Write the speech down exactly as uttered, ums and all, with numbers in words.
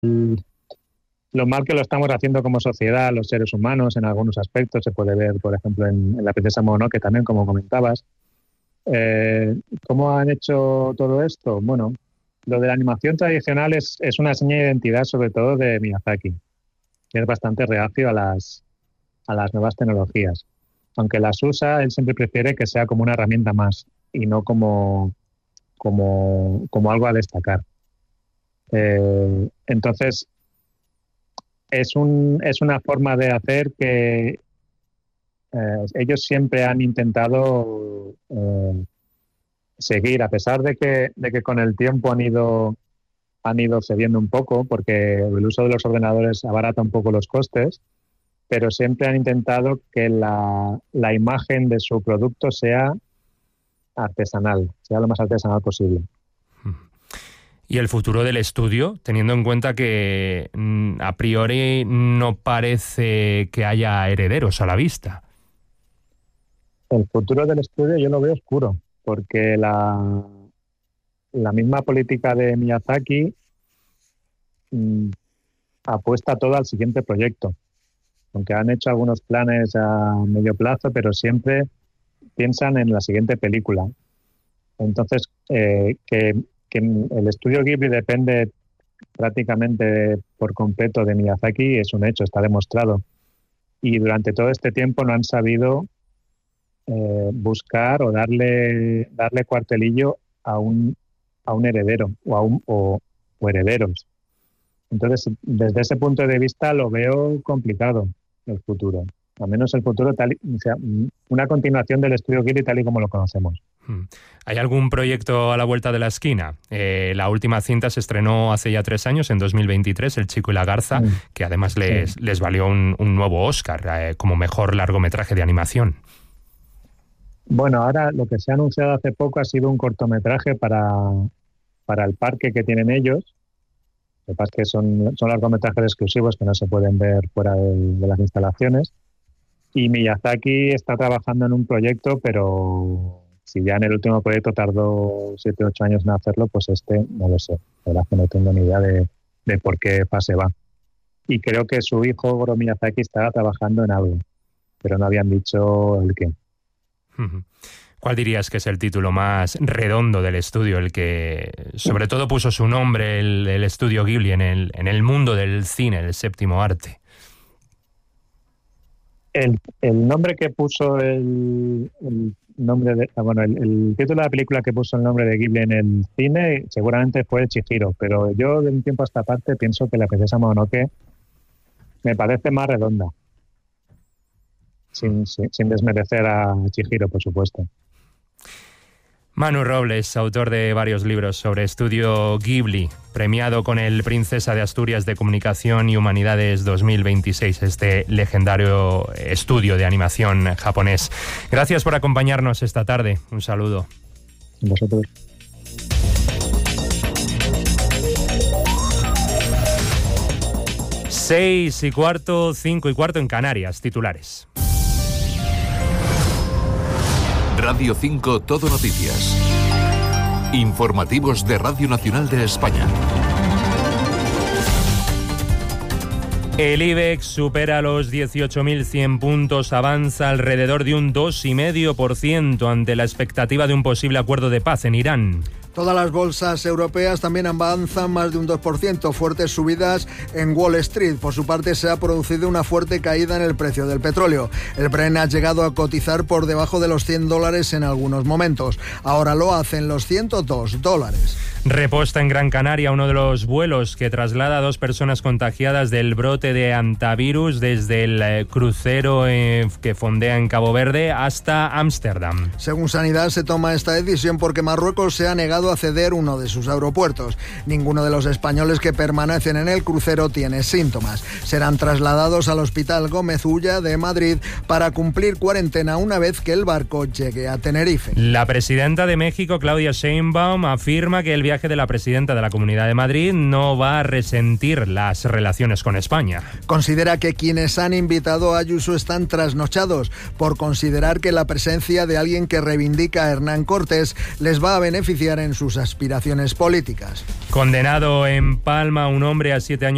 lo mal que lo estamos haciendo como sociedad, los seres humanos, en algunos aspectos. Se puede ver, por ejemplo, en, en La princesa Mononoke también, como comentabas. Eh, ¿Cómo han hecho todo esto? Bueno, lo de la animación tradicional es, es una seña de identidad, sobre todo de Miyazaki, que es bastante reacio a las, a las nuevas tecnologías. Aunque las usa, él siempre prefiere que sea como una herramienta más y no como, como, como algo a destacar. Eh, entonces, es, un, es una forma de hacer que eh, ellos siempre han intentado eh, seguir, a pesar de que, de que con el tiempo han ido, han ido cediendo un poco, porque el uso de los ordenadores abarata un poco los costes, pero siempre han intentado que la, la imagen de su producto sea artesanal, sea lo más artesanal posible. ¿Y el futuro del estudio, teniendo en cuenta que a priori no parece que haya herederos a la vista? El futuro del estudio yo lo veo oscuro, porque la, la misma política de Miyazaki mmm, apuesta todo al siguiente proyecto. Aunque han hecho algunos planes a medio plazo, pero siempre piensan en la siguiente película. Entonces, eh, que, que el estudio Ghibli depende prácticamente por completo de Miyazaki es un hecho, está demostrado. Y durante todo este tiempo no han sabido eh, buscar o darle darle cuartelillo a un a un heredero o a un o, o herederos. Entonces, desde ese punto de vista lo veo complicado el futuro. Al menos el futuro, tal, o sea, una continuación del estudio Ghibli tal y como lo conocemos. ¿Hay algún proyecto a la vuelta de la esquina? Eh, la última cinta se estrenó hace ya tres años, en dos mil veintitrés, El chico y la garza, mm. que además les, sí. les valió un, un nuevo Oscar eh, como mejor largometraje de animación. Bueno, ahora lo que se ha anunciado hace poco ha sido un cortometraje para, para el parque que tienen ellos. Lo que pasa es que son, son largometrajes exclusivos que no se pueden ver fuera de, de las instalaciones. Y Miyazaki está trabajando en un proyecto, pero si ya en el último proyecto tardó siete u ocho años en hacerlo, pues este no lo sé. La verdad es que no tengo ni idea de, de por qué fase va. Y creo que su hijo, Goro Miyazaki, estaba trabajando en algo, pero no habían dicho el qué. ¿Cuál dirías que es el título más redondo del estudio, el que sobre todo puso su nombre, el, el estudio Ghibli, en el, en el mundo del cine, el séptimo arte? El, el nombre que puso el, el nombre de, bueno, el, el título de la película que puso el nombre de Ghibli en el cine seguramente fue Chihiro, pero yo de un tiempo a esta parte pienso que La princesa Mononoke me parece más redonda, sin, sin, sin desmerecer a Chihiro, por supuesto. Manu Robles, autor de varios libros sobre estudio Ghibli, premiado con el Princesa de Asturias de Comunicación y Humanidades dos mil veintiséis, este legendario estudio de animación japonés. Gracias por acompañarnos esta tarde. Un saludo. Vosotros. Seis y cuarto, cinco y cuarto en Canarias. Titulares. Radio cinco Todo Noticias. Informativos de Radio Nacional de España. El IBEX supera los dieciocho mil cien puntos, avanza alrededor de un dos coma cinco por ciento ante la expectativa de un posible acuerdo de paz en Irán. Todas las bolsas europeas también avanzan más de un dos por ciento, fuertes subidas en Wall Street. Por su parte, se ha producido una fuerte caída en el precio del petróleo. El Brent ha llegado a cotizar por debajo de los cien dólares en algunos momentos. Ahora lo hace en los ciento dos dólares. Reposta en Gran Canaria uno de los vuelos que traslada a dos personas contagiadas del brote de hantavirus desde el crucero eh, que fondea en Cabo Verde hasta Ámsterdam. Según Sanidad, se toma esta decisión porque Marruecos se ha negado a ceder uno de sus aeropuertos. Ninguno de los españoles que permanecen en el crucero tiene síntomas. Serán trasladados al Hospital Gómez Ulla de Madrid para cumplir cuarentena una vez que el barco llegue a Tenerife. La presidenta de México, Claudia Sheinbaum, afirma que el viaje de la presidenta de la Comunidad de Madrid no va a resentir las relaciones con España. Considera que quienes han invitado a Ayuso están trasnochados por considerar que la presencia de alguien que reivindica a Hernán Cortés les va a beneficiar en sus aspiraciones políticas. Condenado en Palma un hombre a siete años